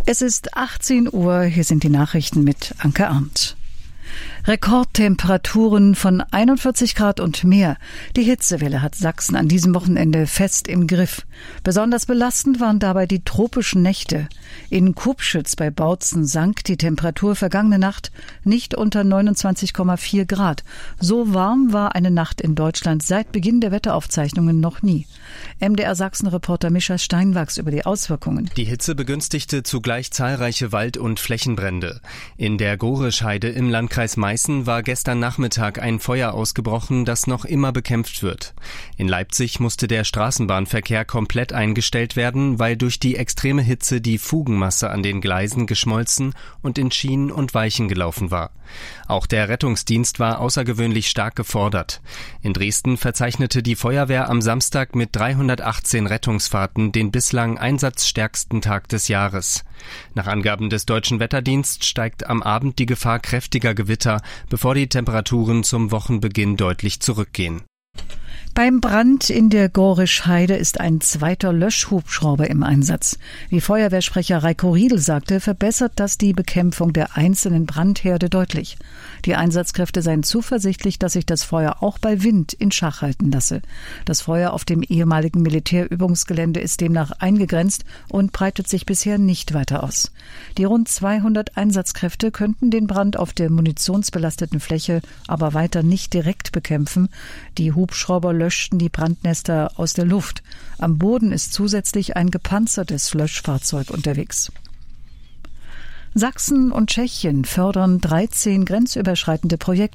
Es ist 18 Uhr, hier sind die Nachrichten mit Anke Arndt. Rekordtemperaturen von 41 Grad und mehr. Die Hitzewelle hat Sachsen an diesem Wochenende fest im Griff. Besonders belastend waren dabei die tropischen Nächte. In Kupschütz bei Bautzen sank die Temperatur vergangene Nacht nicht unter 29,4 Grad. So warm war eine Nacht in Deutschland seit Beginn der Wetteraufzeichnungen noch nie. MDR Sachsen-Reporter Mischa Steinwachs über die Auswirkungen. Die Hitze begünstigte zugleich zahlreiche Wald- und Flächenbrände. In der Gorischheide im Landkreis Meißen war gestern Nachmittag ein Feuer ausgebrochen, das noch immer bekämpft wird. In Leipzig musste der Straßenbahnverkehr komplett eingestellt werden, weil durch die extreme Hitze die Fugenmasse an den Gleisen geschmolzen und in Schienen und Weichen gelaufen war. Auch der Rettungsdienst war außergewöhnlich stark gefordert. In Dresden verzeichnete die Feuerwehr am Samstag mit 318 Rettungsfahrten den bislang einsatzstärksten Tag des Jahres. Nach Angaben des Deutschen Wetterdienstes steigt am Abend die Gefahr kräftiger Gewitter, bevor die Temperaturen zum Wochenbeginn deutlich zurückgehen. Beim Brand in der Gorischheide ist ein zweiter Löschhubschrauber im Einsatz. Wie Feuerwehrsprecher Reiko Riedl sagte, verbessert das die Bekämpfung der einzelnen Brandherde deutlich. Die Einsatzkräfte seien zuversichtlich, dass sich das Feuer auch bei Wind in Schach halten lasse. Das Feuer auf dem ehemaligen Militärübungsgelände ist demnach eingegrenzt und breitet sich bisher nicht weiter aus. Die rund 200 Einsatzkräfte könnten den Brand auf der munitionsbelasteten Fläche aber weiter nicht direkt bekämpfen. Die Hubschrauber löschten die Brandnester aus der Luft. Am Boden ist zusätzlich ein gepanzertes Löschfahrzeug unterwegs. Sachsen und Tschechien fördern 13 grenzüberschreitende Projekte.